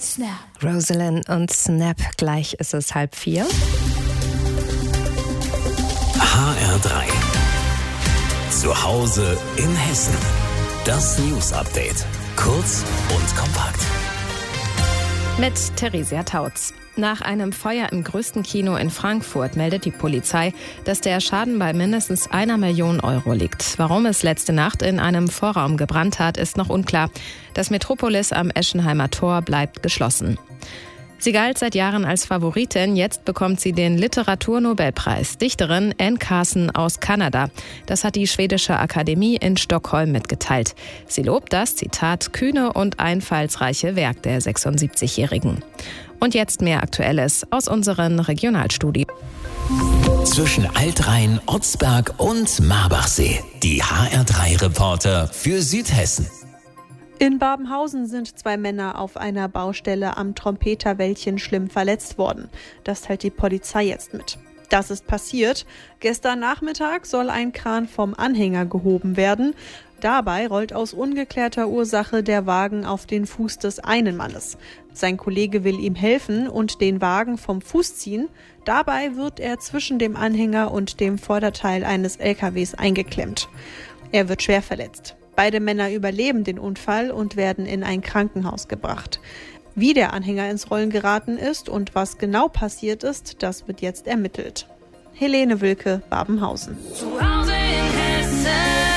Snap. Rosalind und Snap, gleich ist es 3:30. HR3. Zu Hause in Hessen. Das News-Update. Kurz und kompakt. Mit Theresia Tautz. Nach einem Feuer im größten Kino in Frankfurt meldet die Polizei, dass der Schaden bei mindestens 1 Million Euro liegt. Warum es letzte Nacht in einem Vorraum gebrannt hat, ist noch unklar. Das Metropolis am Eschenheimer Tor bleibt geschlossen. Sie galt seit Jahren als Favoritin, jetzt bekommt sie den Literaturnobelpreis. Dichterin Anne Carson aus Kanada. Das hat die Schwedische Akademie in Stockholm mitgeteilt. Sie lobt das, Zitat, kühne und einfallsreiche Werk der 76-Jährigen. Und jetzt mehr Aktuelles aus unseren Regionalstudien. Zwischen Altrhein, Otzberg und Marbachsee. Die HR3-Reporter für Südhessen. In Babenhausen sind 2 Männer auf einer Baustelle am Trompeterwäldchen schlimm verletzt worden. Das teilt die Polizei jetzt mit. Das ist passiert. Gestern Nachmittag soll ein Kran vom Anhänger gehoben werden. Dabei rollt aus ungeklärter Ursache der Wagen auf den Fuß des einen Mannes. Sein Kollege will ihm helfen und den Wagen vom Fuß ziehen. Dabei wird er zwischen dem Anhänger und dem Vorderteil eines LKWs eingeklemmt. Er wird schwer verletzt. Beide Männer überleben den Unfall und werden in ein Krankenhaus gebracht. Wie der Anhänger ins Rollen geraten ist und was genau passiert ist, das wird jetzt ermittelt. Helene Wilke, Babenhausen. Zuhause in Hessen.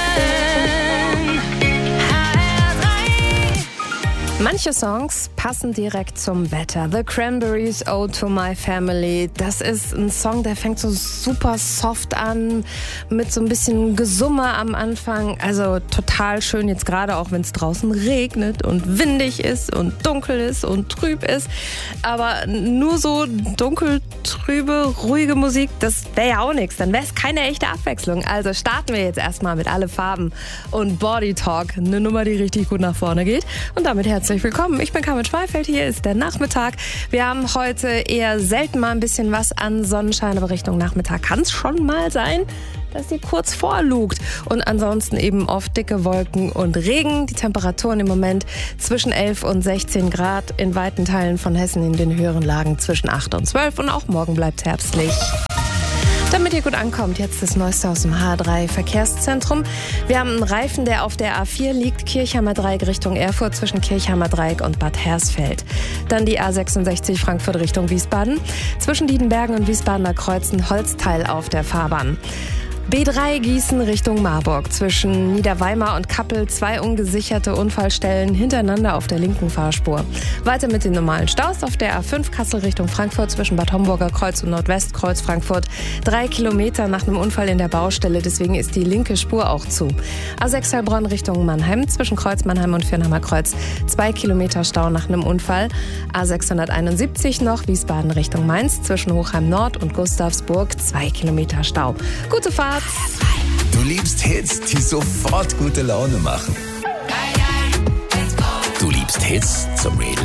Manche Songs passen direkt zum Wetter. The Cranberries, Ode to My Family. Das ist ein Song, der fängt so super soft an, mit so ein bisschen Gesumme am Anfang. Also total schön jetzt gerade, auch wenn es draußen regnet und windig ist und dunkel ist und trüb ist. Aber nur so dunkel, trübe, ruhige Musik, das wäre ja auch nichts. Dann wäre es keine echte Abwechslung. Also starten wir jetzt erstmal mit Alle Farben und Body Talk. Eine Nummer, die richtig gut nach vorne geht. Und damit herzlich willkommen. Ich bin Carmen Schweifeld, hier ist der Nachmittag. Wir haben heute eher selten mal ein bisschen was an Sonnenschein, aber Richtung Nachmittag kann es schon mal sein, dass sie kurz vorlugt. Und ansonsten eben oft dicke Wolken und Regen. Die Temperaturen im Moment zwischen 11 und 16 Grad. In weiten Teilen von Hessen in den höheren Lagen zwischen 8 und 12. Und auch morgen bleibt es herbstlich. Damit ihr gut ankommt, jetzt das Neueste aus dem H3 Verkehrszentrum. Wir haben einen Reifen, der auf der A4 liegt, Kirchheimer Dreieck Richtung Erfurt zwischen Kirchheimer Dreieck und Bad Hersfeld. Dann die A66 Frankfurt Richtung Wiesbaden. Zwischen Diedenbergen und Wiesbadener Kreuz ein Holzteil auf der Fahrbahn. B3 Gießen Richtung Marburg. Zwischen Niederweimar und Kappel 2 ungesicherte Unfallstellen hintereinander auf der linken Fahrspur. Weiter mit den normalen Staus auf der A5 Kassel Richtung Frankfurt zwischen Bad Homburger Kreuz und Nordwestkreuz Frankfurt. 3 Kilometer nach einem Unfall in der Baustelle, deswegen ist die linke Spur auch zu. A6 Heilbronn Richtung Mannheim zwischen Kreuz Mannheim und Viernheimer Kreuz. 2 Kilometer Stau nach einem Unfall. A671 noch Wiesbaden Richtung Mainz zwischen Hochheim Nord und Gustavsburg. 2 Kilometer Stau. Gute Fahrt! Du liebst Hits, die sofort gute Laune machen. Du liebst Hits zum Relaxen.